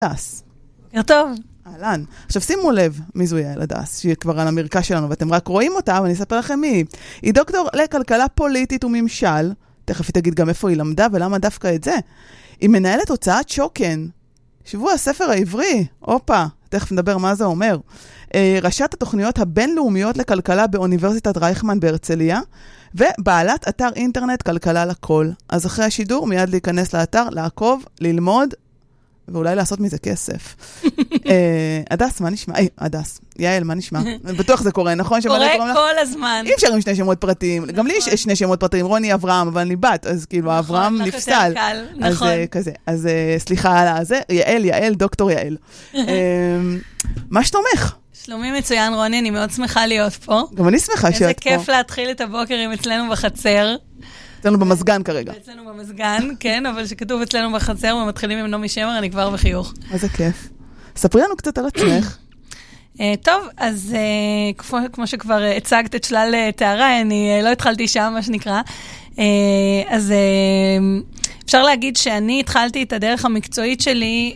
הדס. בוקר טוב. אהלן. עכשיו שימו לב מי זו יעל הדס, שהיא כבר על המרקע שלנו, ואתם רק רואים אותה, ואני אספר לכם מי היא. היא דוקטור לכלכלה פוליטית וממשל, תכף היא תגיד גם איפה היא למדה ולמה דווקא את זה. היא מנהלת הוצאת שוקן, שבוע הספר העברי, אופה, תכף נדבר מה זה אומר. ראשת התוכניות הבינלאומיות לכלכלה באוניברסיטת רייכמן בהרצליה, ובעלת אתר אינטרנט כלכלה לכל. אז אחרי השידור מיד להיכנס לאתר, לעקוב, ללמוד, ואולי לעשות מזה כסף. הדס, מה נשמע? הדס, יעל, מה נשמע? בטוח זה קורה, נכון? קורה כל הזמן. אי אפשר עם שני שמות פרטיים. גם לי יש שני שמות פרטיים, רוני אברהם, אבל אני בת, אז כאילו אברהם נפסל. נכון. אז כזה. אז סליחה על זה. יעל, דוקטור יעל. מה שתומך? שלומי מצוין, רוני, אני מאוד שמחה להיות פה. גם אני שמחה שאת פה. איזה כיף להתחיל את הבוקר עם אצלנו בחצר. אצלנו במסגן כרגע. אצלנו במסגן, כן, אבל שכתוב אצלנו בחצר ומתחילים עם נעמי שמר, אני כבר בחיוך. איזה כיף. ספרי לנו קצת על עצמך. טוב, אז כמו שכבר הצגת את שלל תאריי, אני לא התחלתי שם, מה שנקרא. אז אפשר להגיד שאני התחלתי את הדרך המקצועית שלי,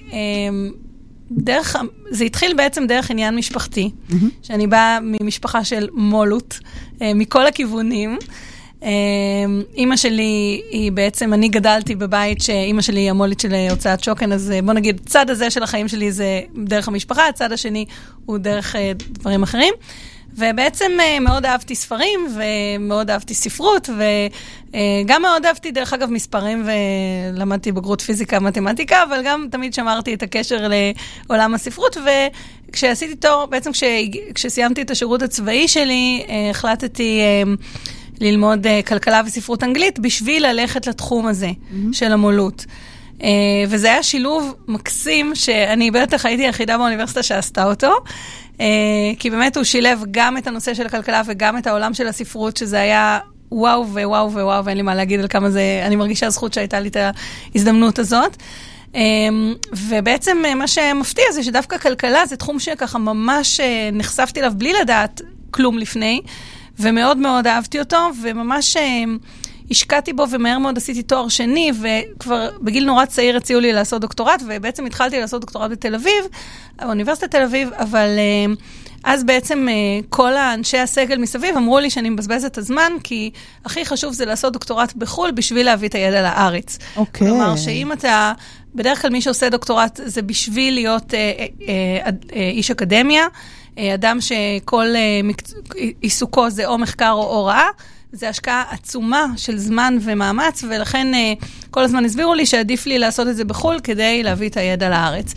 זה התחיל בעצם דרך עניין משפחתי, שאני באה ממשפחה של מולות, מכל הכיוונים. אמא שלי היא בעצם, אני גדלתי בבית שאמא שלי היא המולית של הוצאת שוקן, אז בוא נגיד, צד הזה של החיים שלי זה דרך המשפחה, הצד השני הוא דרך דברים אחרים, ובעצם מאוד אהבתי ספרים, ומאוד אהבתי ספרות, וגם מאוד אהבתי דרך אגב מספרים, ולמדתי בגרות פיזיקה, מתמטיקה, אבל גם תמיד שמרתי את הקשר לעולם הספרות, וכשעשיתי תור, בעצם כשסיימתי את השירות הצבאי שלי, החלטתי ללמוד כלכלה וספרות אנגלית, בשביל ללכת לתחום הזה של המולות. וזה היה שילוב מקסים, שאני בטח הייתי היחידה באוניברסיטה שעשתה אותו, כי באמת הוא שילב גם את הנושא של הכלכלה, וגם את העולם של הספרות, שזה היה וואו ווואו ווואו, ואין לי מה להגיד על כמה זה, אני מרגישה זכות שהייתה לי את ההזדמנות הזאת. ובעצם מה שמפתיע זה שדווקא כלכלה זה תחום שככה ממש נחשפתי אליו בלי לדעת כלום לפני, ומאוד מאוד אהבתי אותו, וממש השקעתי בו, ומהר מאוד עשיתי תואר שני, וכבר בגיל נורא צעיר הציעו לי לעשות דוקטורט, ובעצם התחלתי לעשות דוקטורט בתל אביב, באוניברסיטת תל אביב, אבל אז בעצם כל האנשי הסגל מסביב אמרו לי שאני מבזבזת את הזמן, כי הכי חשוב זה לעשות דוקטורט בחול, בשביל להביא את הידע לארץ. אוקיי. כלומר, שאם אתה, בדרך כלל מי שעושה דוקטורט, זה בשביל להיות איש אקדמיה, אדם שכל עיסוקו זה או מחקר או הוראה, זה השקעה עצומה של זמן ומאמץ, ולכן כל הזמן הסבירו לי שעדיף לי לעשות את זה בחול, כדי להביא את הידע לארץ.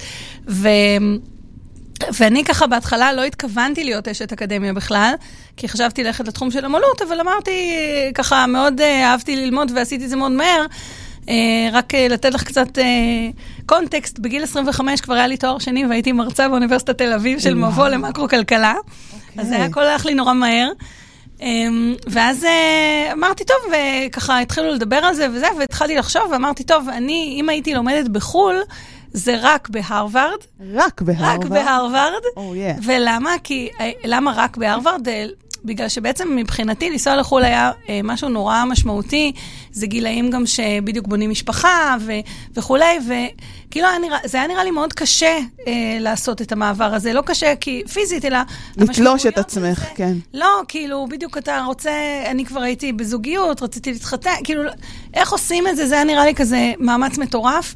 ואני ככה בהתחלה לא התכוונתי להיות אשת אקדמיה בכלל, כי חשבתי ללכת לתחום של המולות, אבל אמרתי ככה מאוד אהבתי ללמוד ועשיתי את זה מאוד מהר, רק לתת לך קצת קונטקסט, בגיל 25 כבר היה לי תואר שני, והייתי מרצה באוניברסיטת תל אביב של מבוא למקרו-כלכלה, אז זה היה הכל הלך לי נורא מהר, ואז אמרתי טוב, וככה התחילו לדבר על זה וזה, והתחלתי לחשוב, ואמרתי טוב, אני, אם הייתי לומדת בחול, זה רק בהרווארד. רק בהרווארד? רק בהרווארד. Oh, yeah. ולמה? למה רק בהרווארד? בגלל שבעצם מבחינתי לנסוע לחול היה משהו נורא משמעותי, זה גילאים גם שבדיוק בונים משפחה וכולי, וכאילו זה היה נראה לי מאוד קשה לעשות את המעבר הזה, לא קשה כי פיזית, אלא לתלוש את עצמך, כן. לא, כאילו בדיוק אתה רוצה, אני כבר הייתי בזוגיות, רציתי להתחתן, כאילו איך עושים את זה, זה היה נראה לי כזה מאמץ מטורף,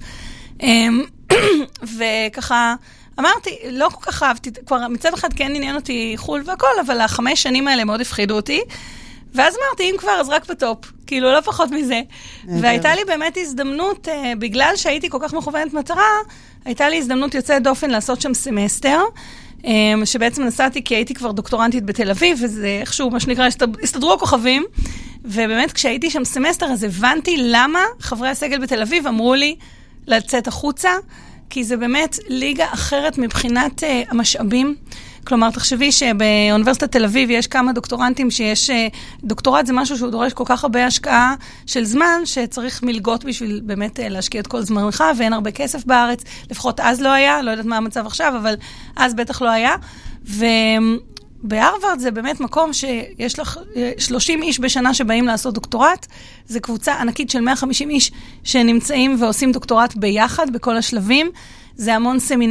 וככה אמרתי, לא כל כך אהבתי, כבר מצד אחד כן עניין אותי חול והכל, אבל 5 שנים האלה מאוד הפחידו אותי, ואז אמרתי, אם כבר, אז רק בטופ, כאילו לא פחות מזה. והייתה לי באמת הזדמנות, בגלל שהייתי כל כך מכוונת מטרה, הייתה לי הזדמנות יוצאת דופן לעשות שם סמסטר, שבעצם נסעתי כי הייתי כבר דוקטורנטית בתל אביב, וזה איכשהו, מה שנקרא, הסתדרו הכוכבים, ובאמת כשהייתי שם סמסטר, אז הבנתי למה חברי הסגל בתל אביב אמרו לי לצאת החוצה, כי זה באמת ליגה אחרת מבחינת המשאבים. כלומר, תחשבי שבאוניברסיטת תל אביב יש כמה דוקטורנטים שיש, דוקטורט זה משהו שהוא דורש כל כך הרבה השקעה של זמן, שצריך מלגות בשביל באמת להשקיע את כל זמנך, ואין הרבה כסף בארץ, לפחות אז לא היה, לא יודעת מה המצב עכשיו, אבל אז בטח לא היה. בהרווארד זה באמת מקום שיש לך 30 איש בשנה שבאים לעשות דוקטורט, זה קבוצה ענקית של 150 איש שנמצאים ועושים דוקטורט ביחד בכל השלבים, זה המון סמינרים.